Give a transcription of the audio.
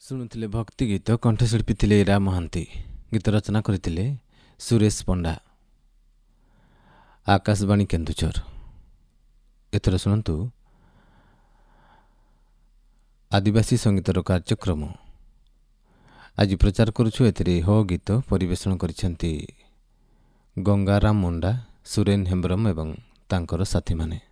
ଶୁଣୁଥିଲେ ଭକ୍ତି ଗୀତ। କଣ୍ଠଶିଳ୍ପୀ ଥିଲେ ଇରା ମହାନ୍ତି। ଗୀତ ରଚନା କରିଥିଲେ ସୁରେଶ ପଣ୍ଡା। ଆକାଶବାଣୀ କେନ୍ଦୁଝର। ଏଥର ଶୁଣନ୍ତୁ ଆଦିବାସୀ ସଙ୍ଗୀତର କାର୍ଯ୍ୟକ୍ରମ। ଆଜି ପ୍ରଚାର କରୁଛୁ ଏଥିରେ ହୋ ଗୀତ ପରିବେଷଣ କରିଛନ୍ତି ଗଙ୍ଗାରାମ ମୁଣ୍ଡା, ସୁରେନ ହେମ୍ବ୍ରମ ଏବଂ ତାଙ୍କର ସାଥୀମାନେ।